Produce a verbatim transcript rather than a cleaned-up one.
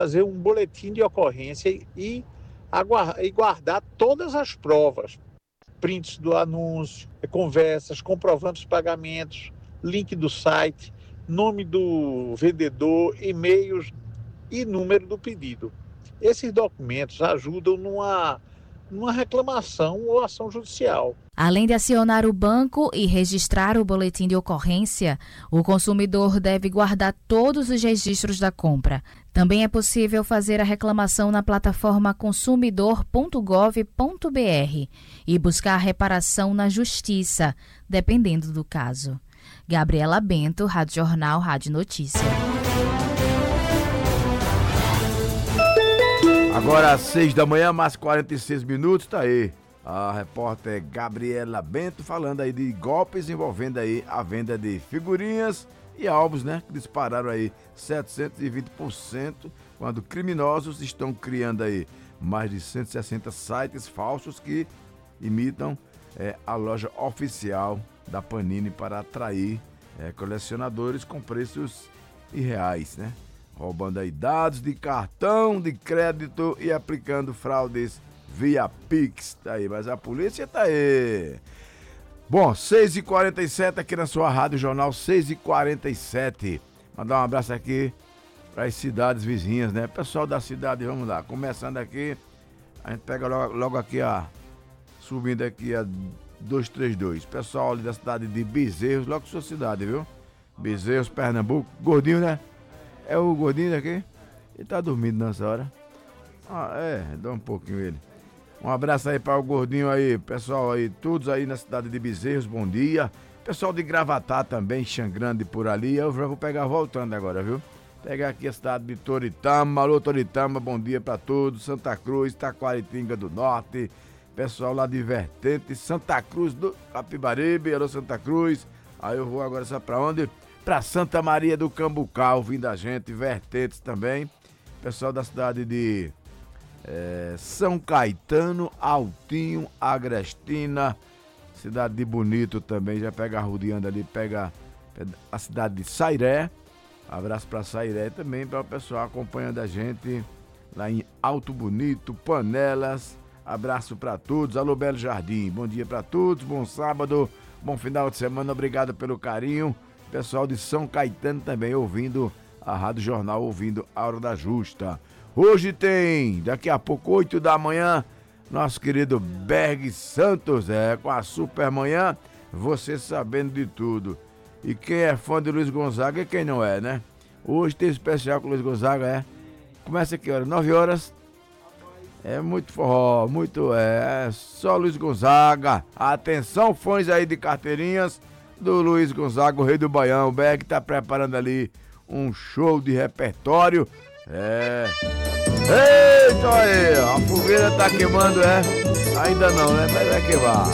fazer um boletim de ocorrência e, aguardar, e guardar todas as provas, prints do anúncio, conversas, comprovantes de pagamentos, link do site, nome do vendedor, e-mails e número do pedido. Esses documentos ajudam numa, numa reclamação ou ação judicial. Além de acionar o banco e registrar o boletim de ocorrência, o consumidor deve guardar todos os registros da compra. Também é possível fazer a reclamação na plataforma consumidor ponto gov ponto br e buscar reparação na Justiça, dependendo do caso. Gabriela Bento, Rádio Jornal, Rádio Notícia. Agora às seis da manhã, mais quarenta e seis minutos, tá aí a repórter Gabriela Bento falando aí de golpes envolvendo aí a venda de figurinhas e álbuns, né, que dispararam aí setecentos e vinte por cento, quando criminosos estão criando aí mais de cento e sessenta sites falsos que imitam é, a loja oficial da Panini para atrair é, colecionadores com preços irreais, né? Roubando aí dados de cartão de crédito e aplicando fraudes via Pix. Tá aí, mas a polícia tá aí. Bom, seis e quarenta e sete aqui na sua Rádio Jornal, seis e quarenta e sete. Mandar um abraço aqui para as cidades vizinhas, né? Pessoal da cidade, vamos lá. Começando aqui, a gente pega logo, logo aqui, a subindo aqui a duzentos e trinta e dois. Pessoal ali da cidade de Bezerros, logo sua cidade, viu? Bezerros, Pernambuco. Gordinho, né? É o gordinho daqui? Ele tá dormindo nessa hora. Ah, é, dá um pouquinho ele. Um abraço aí para o gordinho aí, pessoal aí, todos aí na cidade de Bezerros, bom dia. Pessoal de Gravatá também, Xangrande por ali. Eu já vou pegar voltando agora, viu? Pegar aqui a cidade de Toritama. Alô, Toritama, bom dia para todos. Santa Cruz, Taquaritinga do Norte. Pessoal lá de Vertente, Santa Cruz do Capibaribe. Alô, Santa Cruz. Aí eu vou agora, sabe para onde? Para Santa Maria do Cambucal, ouvindo a gente, Vertentes também. Pessoal da cidade de é, São Caetano, Altinho, Agrestina, cidade de Bonito também, já pega a rodeando ali, pega a cidade de Sairé. Abraço para Sairé também, para o pessoal acompanhando a gente lá em Alto Bonito, Panelas. Abraço para todos. Alô, Belo Jardim, bom dia para todos, bom sábado, bom final de semana, obrigado pelo carinho. Pessoal de São Caetano também ouvindo a Rádio Jornal, ouvindo a Hora da Justa. Hoje tem, daqui a pouco, oito da manhã, nosso querido Berg Santos, é, com a Super Manhã, você sabendo de tudo. E quem é fã de Luiz Gonzaga e quem não é, né? Hoje tem especial com o Luiz Gonzaga, é. Começa aqui, hora? nove horas. É muito forró, muito, é, só Luiz Gonzaga. Atenção, fãs aí de carteirinhas do Luiz Gonzaga, o rei do Baião. O Berg tá preparando ali um show de repertório. É. Eita aí, a fogueira tá queimando, é? Ainda não, né? Mas vai queimar.